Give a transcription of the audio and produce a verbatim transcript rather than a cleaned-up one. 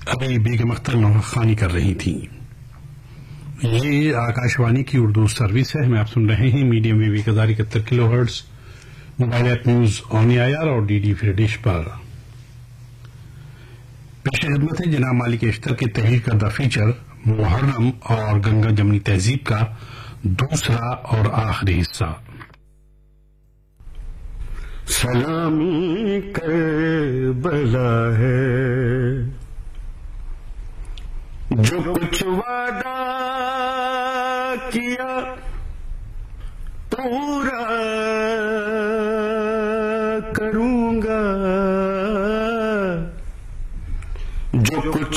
अभी बेगम अख्तर नवाखानी कर रही थी। ये आकाशवाणी की उर्दू सर्विस है। हमें आप सुन रहे हैं मीडियम वेव एक हजार इकहत्तर kilo hertz, mobile app news on AIR और डीडी फ्री डिश पर। पेश खिदमत है जनाब मालिक अख्तर के तहरीर करदा फीचर मुहर्रम और गंगा जमनी तहजीब का दूसरा और आखिरी हिस्सा। सलामी करबला है जो कुछ वादा किया पूरा